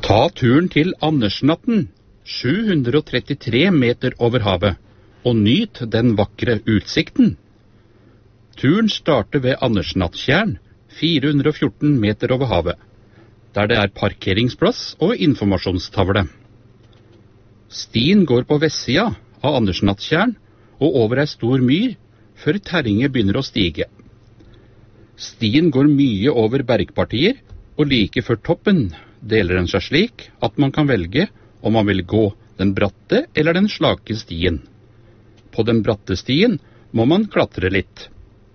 Ta turen til Andersnatten, 733 meter over havet, og nyt den vakre utsikten. Turen starter ved Andersnattjern, 414 meter over havet, der det er parkeringsplass og informasjonstavle. Stien går på vestsida av Andersnattjern og over ei stor myr, før terrenget begynner å stige. Stien går mye over bergpartier, og like før toppen deler den seg slik at man kan velge om man vil gå den bratte eller den slake stien. På den bratte stien må man klatre litt.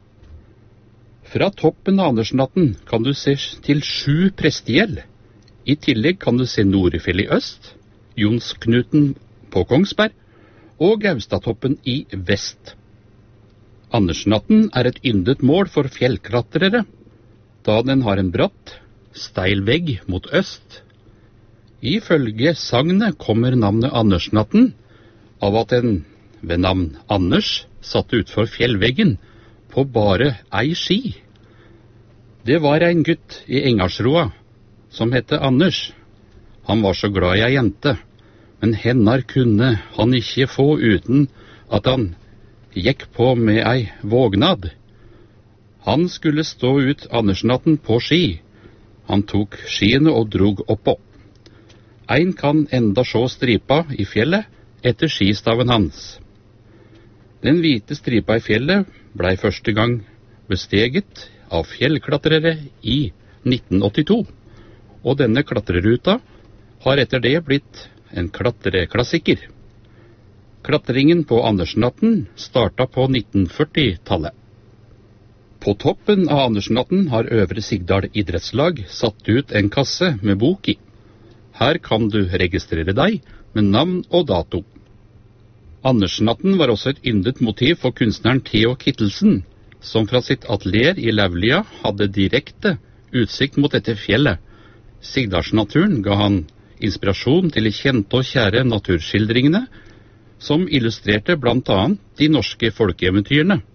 Fra toppen av Andersnatten kan du se til 7 prestgjeld. I tillegg kan du se Norefjell i øst, Jonsknuten på Kongsberg og Gaustatoppen i vest. Andersnatten er et yndet mål for fjellklatrere, da den har en bratt, steil vegg mot øst. Ifølge sagnet kommer navnet Andersnatten av at en ved navn Anders satt utfor fjellveggen på bare ei ski. Det var en gutt i Engarsroa som hette Anders. Han var så glad i ei jente, men hennar kunne han ikke få uten at han gikk på med ei vågnad. Han skulle stå ut Andersnatten på ski. Han tok skiene og drog oppå. Ein kan enda sjå stripa i fjellet etter skistaven hans. Den hvite stripa i fjellet blei første gang besteget av fjellklatrere i 1982, og denne klatreruta har etter det blitt en klatreklassiker. Klatringen på Andersnatten starta på 1940-tallet. På toppen av Andersnatten har Øvre Sigdal idrettslag satt ut en kasse med bok i. Her kan du registrere deg med navn og dato. Andersnatten var også et yndet motiv for kunstneren Theo Kittelsen, som fra sitt atelier i Laulia hadde direkte utsikt mot dette fjellet. Sigdalsnaturen ga han inspirasjon til de kjente og kjære naturskildringene, som illustrerte blant annet de norske folkeeventyrene.